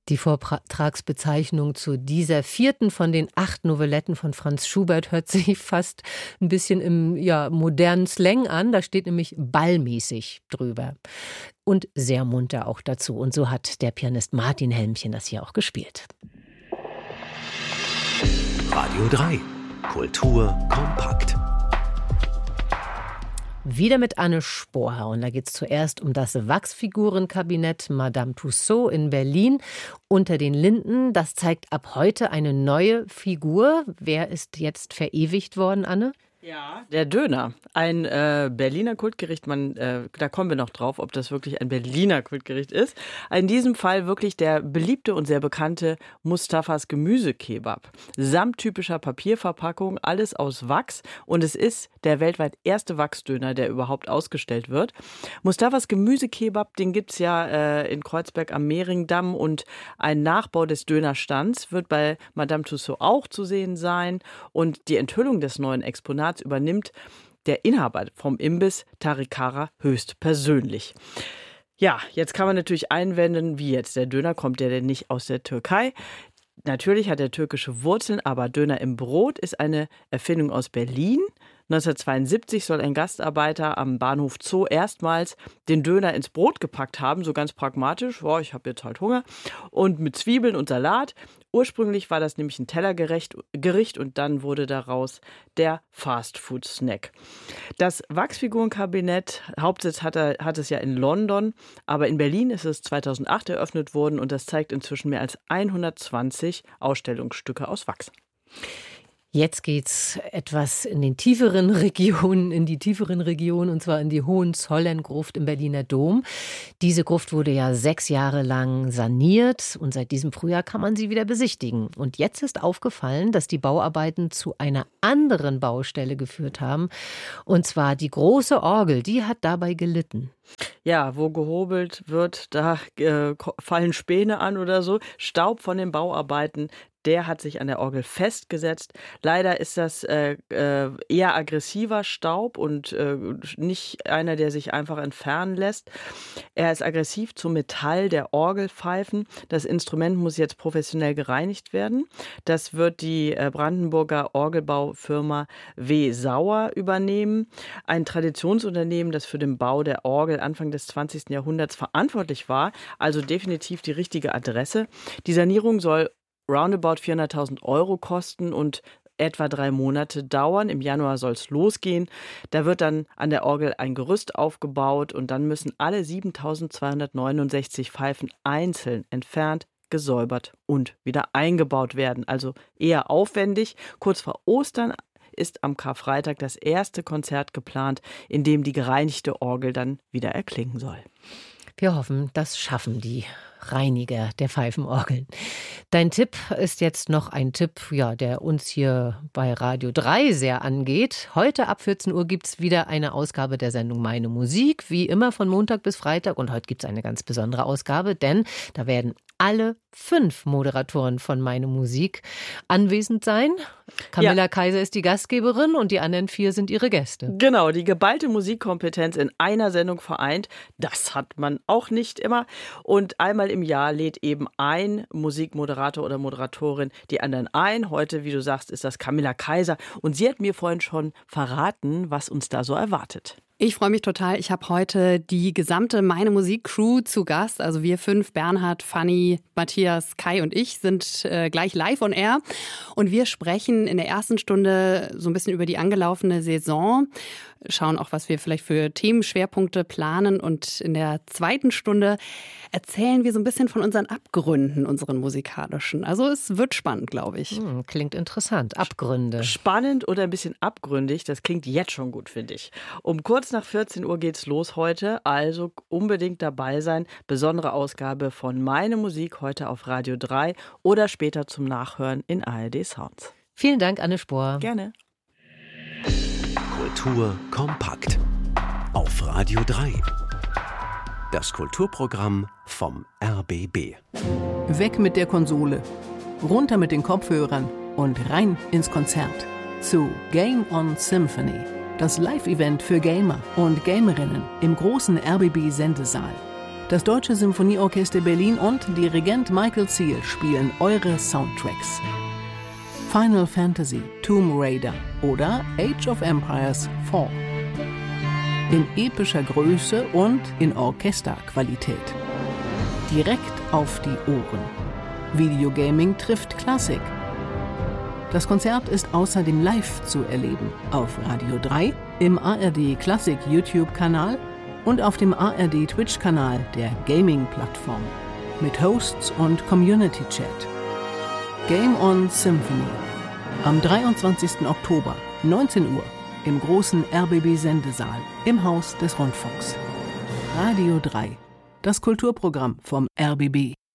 Die Vortragsbezeichnung zu dieser 4. von den 8 Novelletten von Franz Schubert hört sich fast ein bisschen im modernen Slang an. Da steht nämlich ballmäßig drüber. Und sehr munter auch dazu. Und so hat der Pianist Martin Helmchen das hier auch gespielt. Radio 3. Kultur kompakt. Wieder mit Anne Spohr. Und da geht es zuerst um das Wachsfigurenkabinett Madame Tussaud in Berlin unter den Linden. Das zeigt ab heute eine neue Figur. Wer ist jetzt verewigt worden, Anne? Ja, der Döner. Ein Berliner Kultgericht. Da kommen wir noch drauf, ob das wirklich ein Berliner Kultgericht ist. In diesem Fall wirklich der beliebte und sehr bekannte Mustafas Gemüsekebab. Samt typischer Papierverpackung, alles aus Wachs. Und es ist der weltweit erste Wachsdöner, der überhaupt ausgestellt wird. Mustafas Gemüsekebab, den gibt's ja in Kreuzberg am Mehringdamm. Und ein Nachbau des Dönerstands wird bei Madame Tussaud auch zu sehen sein. Und die Enthüllung des neuen Exponats übernimmt der Inhaber vom Imbiss, Tariq Kara, höchstpersönlich. Ja, jetzt kann man natürlich einwenden, wie jetzt, der Döner kommt ja denn nicht aus der Türkei. Natürlich hat er türkische Wurzeln, aber Döner im Brot ist eine Erfindung aus Berlin. 1972 soll ein Gastarbeiter am Bahnhof Zoo erstmals den Döner ins Brot gepackt haben, so ganz pragmatisch, ich habe jetzt halt Hunger, und mit Zwiebeln und Salat. Ursprünglich war das nämlich ein Tellergericht und dann wurde daraus der Fastfood-Snack. Das Wachsfigurenkabinett, Hauptsitz hat es ja in London, aber in Berlin ist es 2008 eröffnet worden und das zeigt inzwischen mehr als 120 Ausstellungsstücke aus Wachs. Jetzt geht's etwas in die tieferen Regionen, und zwar in die Hohenzollern-Gruft im Berliner Dom. Diese Gruft wurde ja 6 Jahre lang saniert und seit diesem Frühjahr kann man sie wieder besichtigen. Und jetzt ist aufgefallen, dass die Bauarbeiten zu einer anderen Baustelle geführt haben. Und zwar die große Orgel, die hat dabei gelitten. Ja, wo gehobelt wird, da fallen Späne an oder so. Staub von den Bauarbeiten, der hat sich an der Orgel festgesetzt. Leider ist das eher aggressiver Staub und nicht einer, der sich einfach entfernen lässt. Er ist aggressiv zum Metall der Orgelpfeifen. Das Instrument muss jetzt professionell gereinigt werden. Das wird die Brandenburger Orgelbaufirma W. Sauer übernehmen. Ein Traditionsunternehmen, das für den Bau der Orgel Anfang des 20. Jahrhunderts verantwortlich war. Also definitiv die richtige Adresse. Die Sanierung soll roundabout 400.000 € kosten und etwa 3 Monate dauern. Im Januar soll es losgehen. Da wird dann an der Orgel ein Gerüst aufgebaut und dann müssen alle 7.269 Pfeifen einzeln entfernt, gesäubert und wieder eingebaut werden. Also eher aufwendig. Kurz vor Ostern ist am Karfreitag das erste Konzert geplant, in dem die gereinigte Orgel dann wieder erklingen soll. Wir hoffen, das schaffen die Reiniger der Pfeifenorgeln. Dein Tipp ist jetzt noch ein Tipp, der uns hier bei Radio 3 sehr angeht. Heute ab 14 Uhr gibt es wieder eine Ausgabe der Sendung Meine Musik, wie immer von Montag bis Freitag. Und heute gibt es eine ganz besondere Ausgabe, denn da werden alle 5 Moderatoren von Meine Musik anwesend sein. Camilla Kaiser ist die Gastgeberin und die anderen 4 sind ihre Gäste. Genau, die geballte Musikkompetenz in einer Sendung vereint, das hat man auch nicht immer. Und einmal im Jahr lädt eben ein Musikmoderator oder Moderatorin die anderen ein. Heute, wie du sagst, ist das Camilla Kaiser. Und sie hat mir vorhin schon verraten, was uns da so erwartet. Ich freue mich total. Ich habe heute die gesamte Meine Musik-Crew zu Gast. Also wir 5, Bernhard, Fanny, Matthias, Kai und ich sind gleich live on air. Und wir sprechen in der ersten Stunde so ein bisschen über die angelaufene Saison. Schauen auch, was wir vielleicht für Themenschwerpunkte planen. Und in der zweiten Stunde erzählen wir so ein bisschen von unseren Abgründen, unseren musikalischen. Also es wird spannend, glaube ich. Klingt interessant. Abgründe. Spannend oder ein bisschen abgründig, das klingt jetzt schon gut, finde ich. Um kurz nach 14 Uhr geht's los heute, also unbedingt dabei sein. Besondere Ausgabe von Meine Musik heute auf Radio 3 oder später zum Nachhören in ARD Sounds. Vielen Dank, Anne Spohr. Gerne. Kultur kompakt. Auf Radio 3. Das Kulturprogramm vom RBB. Weg mit der Konsole, runter mit den Kopfhörern und rein ins Konzert. Zu Game On Symphony. Das Live-Event für Gamer und Gamerinnen im großen RBB-Sendesaal. Das Deutsche Symphonieorchester Berlin und Dirigent Michael Seal spielen eure Soundtracks. Final Fantasy, Tomb Raider oder Age of Empires 4. In epischer Größe und in Orchesterqualität. Direkt auf die Ohren. Videogaming trifft Klassik. Das Konzert ist außerdem live zu erleben auf Radio 3, im ARD Klassik YouTube-Kanal und auf dem ARD Twitch-Kanal der Gaming-Plattform mit Hosts und Community-Chat. Game On Symphony am 23. Oktober, 19 Uhr, im großen RBB-Sendesaal im Haus des Rundfunks. Radio 3, das Kulturprogramm vom RBB.